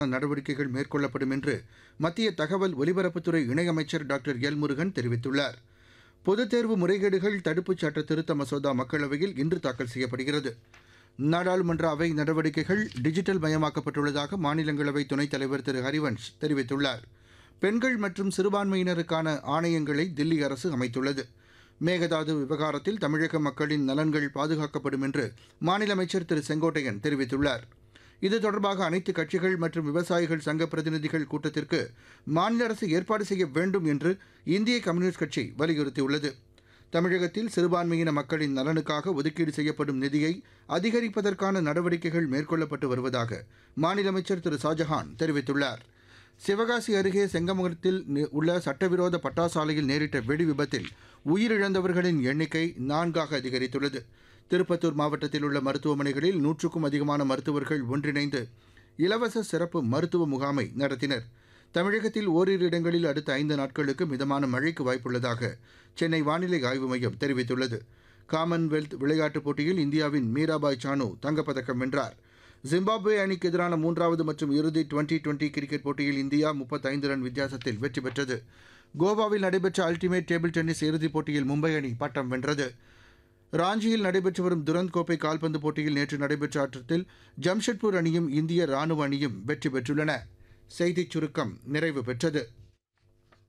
நடவடிக்கைகள் மேற்கொள்ளப்படும் என்று மத்திய தகவல் ஒலிபரப்புத்துறை இணையமைச்சர் டாக்டர் எல் முருகன் தெரிவித்துள்ளார். பொதுத் தேர்வு முறைகேடுகள் தடுப்புச் சட்ட திருத்த மசோதா மக்களவையில் இன்று தாக்கல் செய்யப்படுகிறது. நாடாளுமன்ற அவை நடவடிக்கைகள் டிஜிட்டல் மயமாக்கப்பட்டுள்ளதாக மாநிலங்களவை துணைத் தலைவர் திரு ஹரிவன்ஷ் தெரிவித்துள்ளார். பெண்கள் மற்றும் சிறுபான்மையினருக்கான ஆணையங்களை தில்லி அரசு அமைத்துள்ளது. மேகதாது விவகாரத்தில் தமிழக மக்களின் நலன்கள் பாதுகாக்கப்படும் என்று மாநில அமைச்சர் திரு செங்கோட்டையன் தெரிவித்துள்ளார். இது தொடர்பாக அனைத்து கட்சிகள் மற்றும் விவசாயிகள் சங்க பிரதிநிதிகள் கூட்டத்திற்கு மாநில அரசு ஏற்பாடு செய்ய வேண்டும் என்று இந்திய கம்யூனிஸ்ட் கட்சி வலியுறுத்தியுள்ளது. தமிழகத்தில் சிறுபான்மையின மக்களின் நலனுக்காக ஒதுக்கீடு செய்யப்படும் நிதியை அதிகரிப்பதற்கான நடவடிக்கைகள் மேற்கொள்ளப்பட்டு வருவதாக மாநில அமைச்சர் திரு ஷாஜஹான் தெரிவித்துள்ளார். சிவகாசி அருகே செங்கமுகத்தில் உள்ள சட்டவிரோத பட்டாசாலையில் நேரிட்ட வெடி விபத்தில் உயிரிழந்தவர்களின் எண்ணிக்கை 4ஆக அதிகரித்துள்ளது. திருப்பத்தூர் மாவட்டத்தில் உள்ள மருத்துவமனைகளில் 100க்கும் அதிகமான மருத்துவர்கள் ஒன்றிணைந்து இலவச சிறப்பு மருத்துவ முகாமை நடத்தினர். தமிழகத்தில் ஓரிரு இடங்களில் அடுத்த 5 நாட்களுக்கு மிதமான மழைக்கு வாய்ப்புள்ளதாக சென்னை வானிலை ஆய்வு மையம் தெரிவித்துள்ளது. காமன்வெல்த் விளையாட்டுப் போட்டியில் இந்தியாவின் மீராபாய் சானு தங்கப்பதக்கம் வென்றார். ஜிம்பாப்வே அணிக்கு எதிரான 3வது மற்றும் இறுதி டுவெண்டி கிரிக்கெட் போட்டியில் இந்தியா 35 ரன் வித்தியாசத்தில் வெற்றி பெற்றது. கோவாவில் நடைபெற்ற அல்டிமேட் டேபிள் டென்னிஸ் இறுதிப் போட்டியில் மும்பை அணி பட்டம் வென்றது. ராஞ்சியில் நடைபெற்று வரும் துரந்த் கோப்பை கால்பந்து போட்டியில் நேற்று நடைபெற்ற ஆட்டத்தில் ஜம்ஷெட்பூர் அணியும் இந்திய ராணுவ அணியும் வெற்றி பெற்றுள்ளன. செய்திச் சுருக்கம் நிறைவு பெற்றது.